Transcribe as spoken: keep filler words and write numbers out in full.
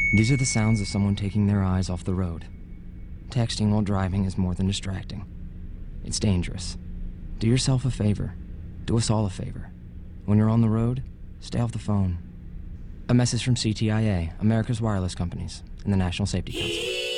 These are the sounds of someone taking their eyes off the road. Texting while driving is more than distracting. It's dangerous. Do yourself a favor. Do us all a favor. When you're on the road, stay off the phone. A message from C T I A, America's Wireless Companies, and the National Safety Council.